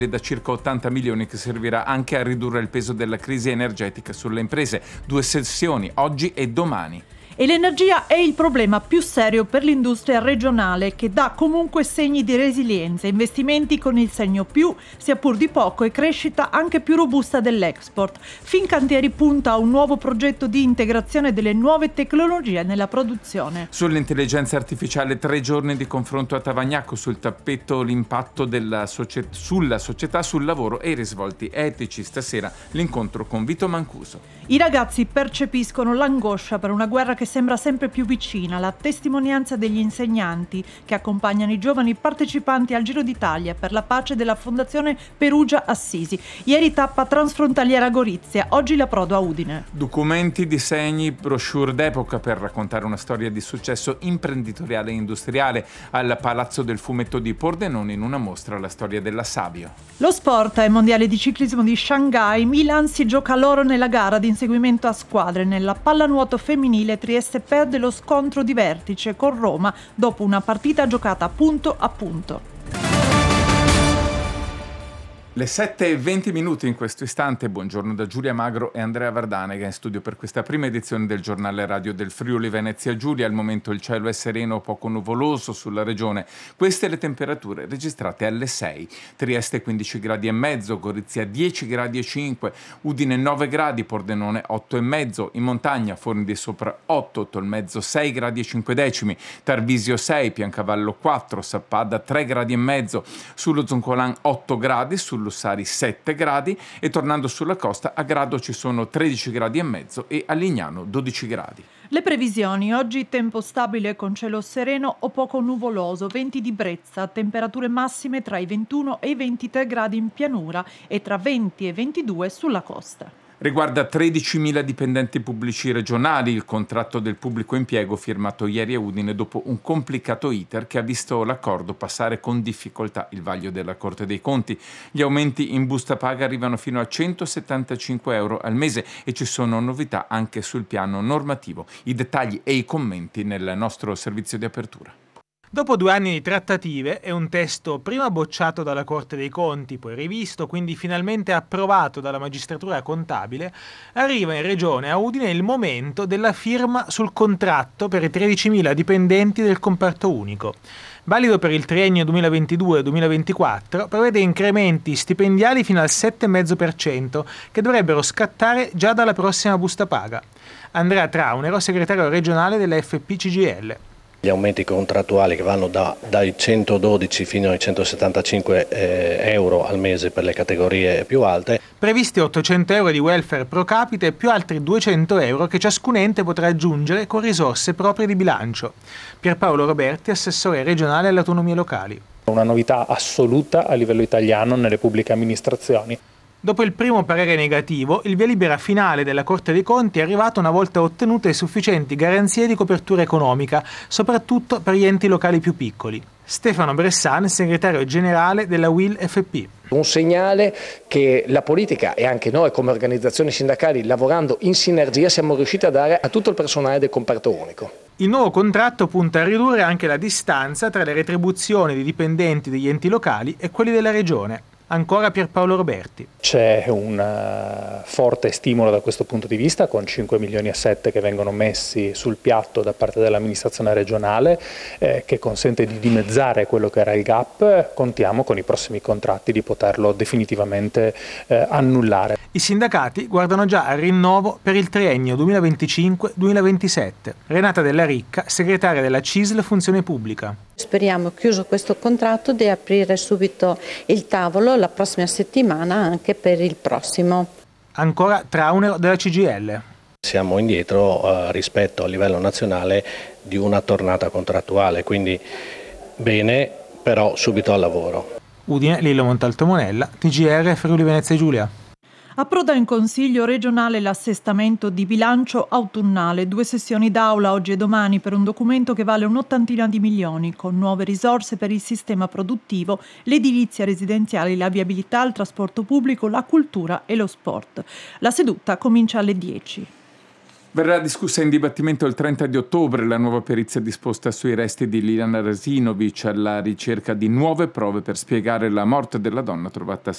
da circa 80 milioni che servirà anche a ridurre il peso della crisi energetica sulle imprese. 2 sessioni, oggi e domani. E l'energia è il problema più serio per l'industria regionale, che dà comunque segni di resilienza, investimenti con il segno più, sia pur di poco, e crescita anche più robusta dell'export. Fincantieri punta a un nuovo progetto di integrazione delle nuove tecnologie nella produzione. Sull'intelligenza artificiale 3 giorni di confronto a Tavagnacco, sul tappeto l'impatto sulla società, sul lavoro e i risvolti etici. Stasera l'incontro con Vito Mancuso. I ragazzi percepiscono l'angoscia per una guerra che sembra sempre più vicina, la testimonianza degli insegnanti che accompagnano i giovani partecipanti al Giro d'Italia per la pace della Fondazione Perugia Assisi. Ieri tappa transfrontaliera a Gorizia, oggi l'approdo a Udine. Documenti, disegni, brochure d'epoca per raccontare una storia di successo imprenditoriale e industriale al Palazzo del Fumetto di Pordenone, in una mostra La storia della Sabio. Lo sport ai mondiali di ciclismo di Shanghai. Milan si gioca l'oro nella gara di inseguimento a squadre. Nella pallanuoto femminile Trieste perde lo scontro di vertice con Roma dopo una partita giocata punto a punto. Le 7:20 in questo istante. Buongiorno da Giulia Magro e Andrea Vardanega in studio per questa prima edizione del giornale radio del Friuli Venezia Giulia. Al momento il cielo è sereno, poco nuvoloso sulla regione. Queste le temperature registrate alle 6. Trieste 15 gradi e mezzo, Gorizia 10 gradi e 5, Udine 9 gradi, Pordenone 8 e mezzo, in montagna Forni di Sopra 8, Tolmezzo 6 gradi e 5 decimi, Tarvisio 6, Piancavallo 4, Sappada 3 gradi e mezzo, sullo Zoncolan 8 gradi, Lussari 7 gradi e tornando sulla costa a Grado ci sono 13 gradi e mezzo e a Lignano 12 gradi. Le previsioni: oggi tempo stabile con cielo sereno o poco nuvoloso, venti di brezza, temperature massime tra i 21 e i 23 gradi in pianura e tra 20 e 22 sulla costa. Riguarda 13.000 dipendenti pubblici regionali il contratto del pubblico impiego firmato ieri a Udine dopo un complicato iter che ha visto l'accordo passare con difficoltà il vaglio della Corte dei Conti. Gli aumenti in busta paga arrivano fino a 175 euro al mese e ci sono novità anche sul piano normativo. I dettagli e i commenti nel nostro servizio di apertura. Dopo 2 anni di trattative e un testo prima bocciato dalla Corte dei Conti, poi rivisto, quindi finalmente approvato dalla magistratura contabile, arriva in Regione a Udine il momento della firma sul contratto per i 13.000 dipendenti del comparto unico. Valido per il triennio 2022-2024, prevede incrementi stipendiali fino al 7,5% che dovrebbero scattare già dalla prossima busta paga. Andrea Traunero, segretario regionale della FP-CGIL. Gli aumenti contrattuali che vanno dai 112 fino ai 175 euro al mese per le categorie più alte. Previsti 800 euro di welfare pro capite e più altri 200 euro che ciascun ente potrà aggiungere con risorse proprie di bilancio. Pierpaolo Roberti, assessore regionale alle autonomie locali. Una novità assoluta a livello italiano nelle pubbliche amministrazioni. Dopo il primo parere negativo, il via libera finale della Corte dei Conti è arrivato una volta ottenute sufficienti garanzie di copertura economica, soprattutto per gli enti locali più piccoli. Stefano Bressan, segretario generale della UIL FP. Un segnale che la politica e anche noi come organizzazioni sindacali, lavorando in sinergia, siamo riusciti a dare a tutto il personale del comparto unico. Il nuovo contratto punta a ridurre anche la distanza tra le retribuzioni dei dipendenti degli enti locali e quelli della regione. Ancora Pierpaolo Roberti. C'è un forte stimolo da questo punto di vista, con 5 milioni e 7 che vengono messi sul piatto da parte dell'amministrazione regionale, che consente di dimezzare quello che era il gap. Contiamo con i prossimi contratti di poterlo definitivamente annullare. I sindacati guardano già al rinnovo per il triennio 2025-2027. Renata Della Ricca, segretaria della CISL Funzione Pubblica. Speriamo, chiuso questo contratto, di aprire subito il tavolo la prossima settimana anche per il prossimo. Ancora Traunero della CGIL. Siamo indietro rispetto a livello nazionale di una tornata contrattuale, quindi bene, però subito al lavoro. Udine, Lillo Montalto Monella, TGR Friuli Venezia Giulia. Approda in Consiglio regionale l'assestamento di bilancio autunnale, 2 sessioni d'aula oggi e domani per un documento che vale un'ottantina di milioni, con nuove risorse per il sistema produttivo, l'edilizia residenziale, la viabilità, il trasporto pubblico, la cultura e lo sport. La seduta comincia alle 10. Verrà discussa in dibattimento il 30 di ottobre la nuova perizia disposta sui resti di Liliana Rasinovic alla ricerca di nuove prove per spiegare la morte della donna trovata